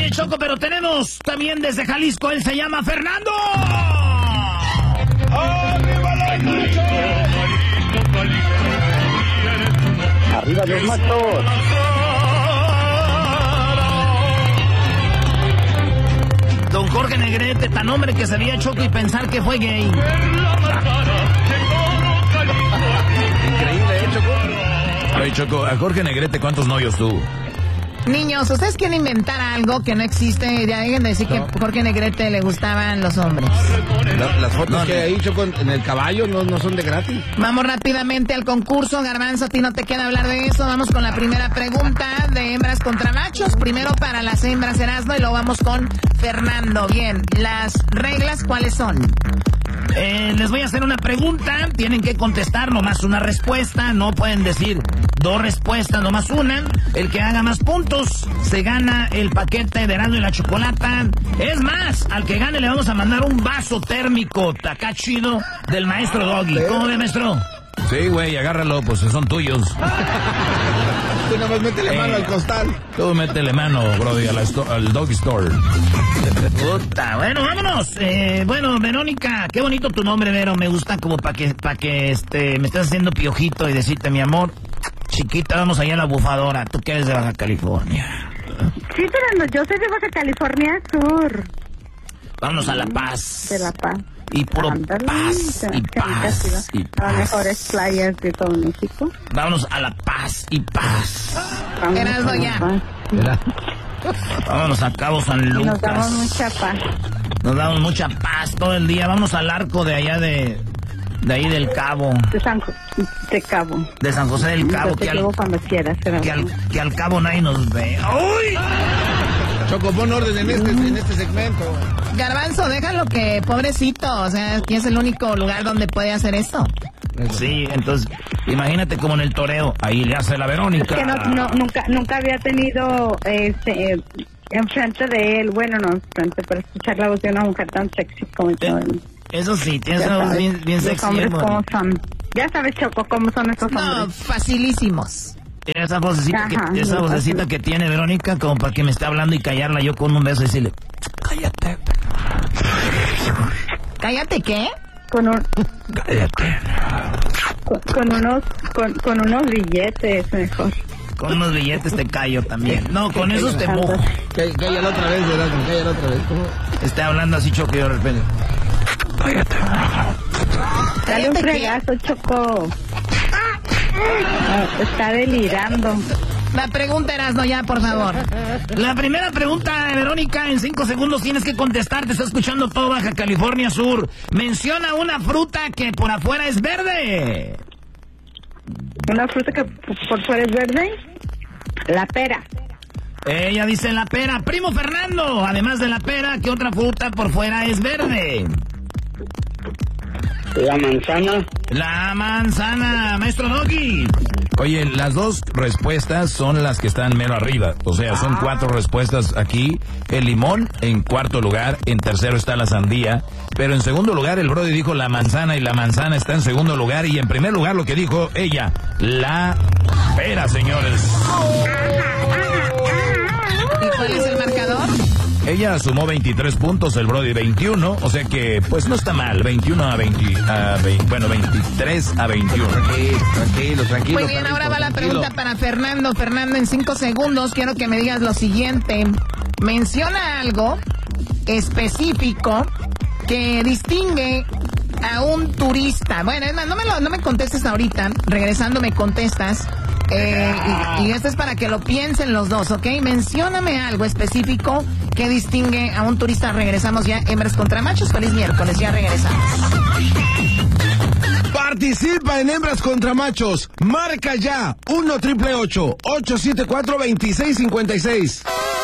Oye, Choco, pero tenemos también desde Jalisco, él se llama Fernando. ¡Arriba los machos! ¡Arriba los machos! Don Jorge Negrete, tan hombre que sabía, Choco, y pensar que fue gay. Increíble, Choco. Oye, Choco, a Jorge Negrete, ¿cuántos novios tuvo? Niños, ¿ustedes quieren inventar algo que no existe? Ya dejen de decir que a Jorge Negrete le gustaban los hombres. Las fotos que hay, Choco, en el caballo no son de gratis. Vamos rápidamente al concurso. Garbanzo, a ti no te queda hablar de eso. Vamos con la primera pregunta de hembras contra machos. Primero para las hembras, Erasmo, y luego vamos con Fernando. Bien, las reglas, ¿cuáles son? Les voy a hacer una pregunta, tienen que contestar nomás una respuesta, no pueden decir dos respuestas, nomás una. El que haga más puntos se gana el paquete de Erasmo y la Chocolata. Es más, al que gane le vamos a mandar un vaso térmico acá chido del maestro Doggy. ¿Cómo ve, maestro? Sí, güey, agárralo, pues son tuyos. Tú nomás métele mano al costal. Tú métele mano, brody, al Doggy Store. Puta, bueno, vámonos. Bueno, Verónica, qué bonito tu nombre, Vero. Me gusta como para que me estés haciendo piojito y decirte, mi amor, chiquita, vamos allá a la bufadora. Tú que eres de Baja California. Sí, pero no, yo soy de Baja California Sur. Vámonos a La Paz. De La Paz. Y puro Ándale, paz y paz y a las paz. mejores playas de todo México. Vámonos a La Paz y paz. Erasmo, ya. Vámonos a Cabo San Lucas. Nos damos mucha paz. Nos damos mucha paz todo el día. Vámonos al arco de allá de ahí del Cabo. De Cabo. De San José del Cabo. Yo te llevo cuando quieras. Que al Cabo nadie nos ve. ¡Uy! Choco, pon orden en este segmento. Garbanzo, déjalo que, pobrecito, o sea, aquí es el único lugar donde puede hacer eso. Sí, entonces, imagínate como en el toreo, ahí le hace la Verónica. Es que nunca había tenido enfrente de él, bueno, no enfrente, pero escuchar la voz de una mujer tan sexy como yo. Eso sí, tienes una voz bien sexy. Los hombres cómo son. Ya sabes, Choco, cómo son estos hombres. No, facilísimos. Esa vocecita que tiene Verónica, como para que me esté hablando y callarla yo con un beso y decirle, cállate. ¿Cállate qué? Cállate. Con unos billetes, mejor. Con unos billetes te callo también. No, con esos te mojo. Cállala otra vez, Erasmo, cállala otra vez. ¿Cómo? Esté hablando así, Choco, y yo de repente, cállate. Dale un fregazo, Choco. Está delirando. La pregunta, Erasmo, ya, por favor. La primera pregunta, Verónica, en 5 segundos tienes que contestar. Te está escuchando todo Baja California Sur. Menciona una fruta que por afuera es verde. ¿Una fruta que por fuera es verde? La pera. Ella dice la pera. Primo Fernando, además de la pera, ¿qué otra fruta por fuera es verde? La manzana. La manzana, maestro Doggy. Oye, las dos respuestas son las que están mero arriba. O sea, son 4 respuestas aquí. El limón en cuarto lugar. En tercero está la sandía. Pero en segundo lugar el brody dijo la manzana y la manzana está en segundo lugar. Y en primer lugar lo que dijo ella, la pera, señores. ¿Y cuál es el marcador? Ella sumó 23 puntos, el brody 21, o sea que pues no está mal, 21 a 20, bueno, 23 a 21. Tranquilo. Muy bien, ahora va la pregunta para Fernando. Fernando, en 5 segundos quiero que me digas lo siguiente. Menciona algo específico que distingue a un turista. Bueno, no me contestes ahorita, regresando me contestas. Y esto es para que lo piensen los dos, ¿ok? Mencióname algo específico que distingue a un turista. Regresamos ya, hembras contra machos. Feliz miércoles, ya regresamos. Participa en Hembras contra Machos. Marca ya 1-888-874-2656.